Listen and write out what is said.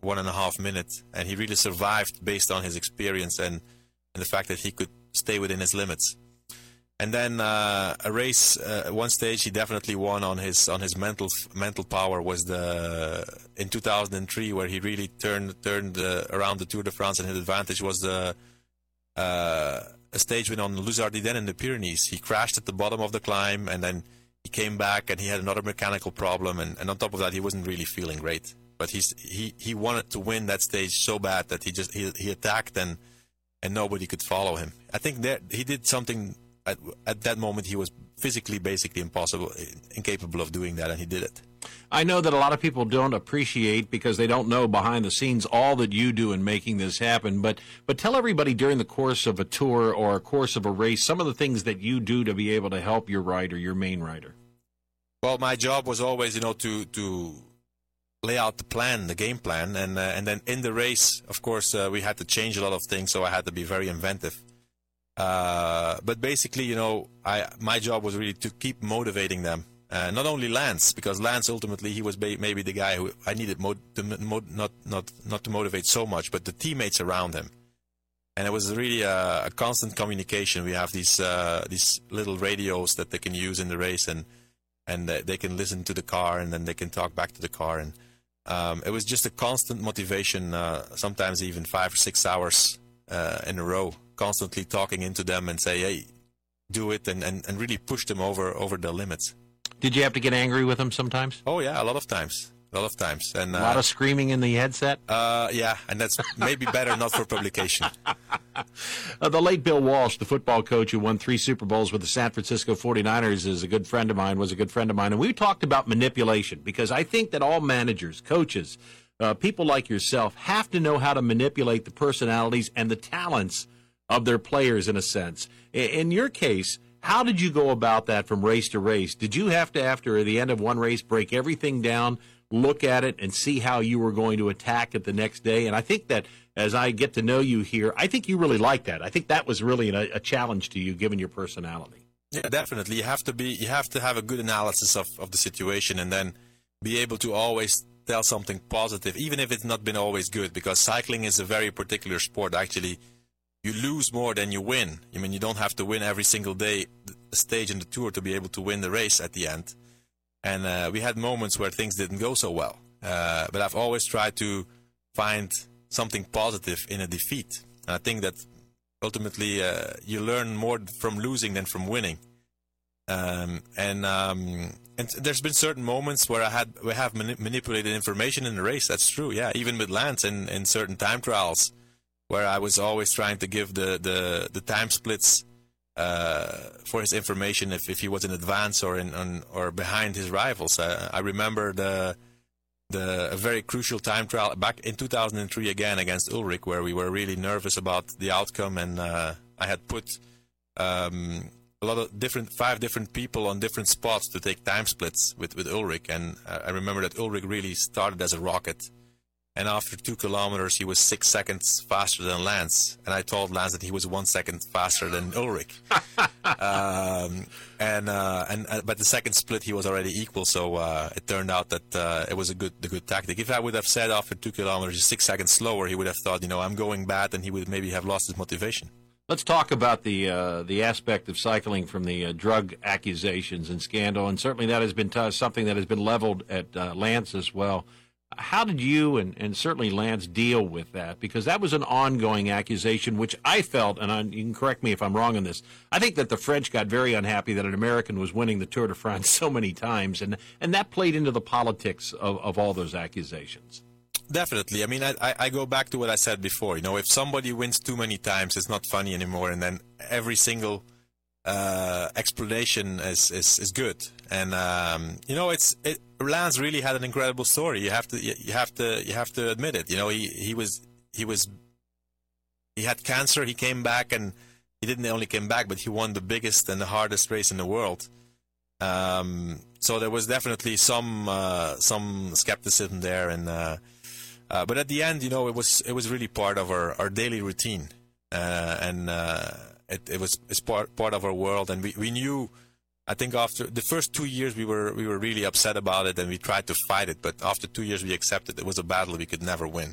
1.5 minutes, and he really survived based on his experience and the fact that he could stay within his limits. And then a race, one stage he definitely won on his mental power was in 2003, where he really turned around the Tour de France, and his advantage was a stage when on Les Ardennes in the Pyrenees. He crashed at the bottom of the climb, and then he came back and he had another mechanical problem, and on top of that he wasn't really feeling great. But he wanted to win that stage so bad that he attacked and nobody could follow him. I think that he did something at that moment. He was physically basically incapable of doing that, and he did it. I know that a lot of people don't appreciate, because they don't know behind the scenes all that you do in making this happen, but tell everybody during the course of a tour or a course of a race some of the things that you do to be able to help your rider, your main rider. Well, my job was always, to lay out the plan, the game plan, and then in the race, of course, we had to change a lot of things, so I had to be very inventive. But basically, my job was really to keep motivating them. Not only Lance, because Lance ultimately he was maybe the guy who I needed not to motivate so much, but the teammates around him. And it was really a constant communication. We have these little radios that they can use in the race, and they can listen to the car, and then they can talk back to the car. And it was just a constant motivation, sometimes even 5 or 6 hours in a row, constantly talking into them and say, hey, do it, and really push them over their limits. Did you have to get angry with them sometimes? Oh, yeah, a lot of times. And a lot of screaming in the headset? Yeah, and that's maybe better not for publication. The late Bill Walsh, the football coach who won 3 Super Bowls with the San Francisco 49ers, was a good friend of mine. And we talked about manipulation, because I think that all managers, coaches, people like yourself have to know how to manipulate the personalities and the talents of their players, in a sense. In your case, how did you go about that from race to race? Did you have to, after the end of one race, break everything down, look at it, and see how you were going to attack it the next day? And I think that as I get to know you here, I think you really like that. I think that was really a challenge to you, given your personality. Yeah, definitely. You have to have a good analysis of the situation, and then be able to always tell something positive, even if it's not been always good, because cycling is a very particular sport. Actually, you lose more than you win. I mean, you don't have to win every single day, a stage in the Tour, to be able to win the race at the end. And we had moments where things didn't go so well. But I've always tried to find something positive in a defeat. And I think that ultimately you learn more from losing than from winning. And there's been certain moments where we have manipulated information in the race. That's true, yeah. Even with Lance in certain time trials, where I was always trying to give the time splits for his information if he was in advance or behind his rivals. I remember a very crucial time trial back in 2003 again against Ulrich, where we were really nervous about the outcome, and I had put a lot of 5 different people on different spots to take time splits with Ulrich, and I remember that Ulrich really started as a rocket. And after 2 kilometers, he was 6 seconds faster than Lance. And I told Lance that he was 1 second faster than Ulrich. But the second split, he was already equal. So it turned out that it was the good tactic. If I would have said after 2 kilometers, 6 seconds slower, he would have thought, I'm going bad, and he would maybe have lost his motivation. Let's talk about the aspect of cycling from the drug accusations and scandal. And certainly that has been something that has been leveled at Lance as well. How did you and certainly Lance deal with that? Because that was an ongoing accusation, which I felt, and you can correct me if I'm wrong on this, I think that the French got very unhappy that an American was winning the Tour de France so many times, and that played into the politics of all those accusations. Definitely. I mean, I go back to what I said before. If somebody wins too many times, it's not funny anymore, and then every single explanation is good. And Lance really had an incredible story. You have to admit it. He had cancer. He came back, and he didn't only come back, but he won the biggest and the hardest race in the world. So there was definitely some skepticism there, and but at the end, it was really part of our daily routine, and it's part of our world, and we knew. I think after the first 2 years, we were really upset about it, and we tried to fight it. But after 2 years, we accepted it was a battle we could never win.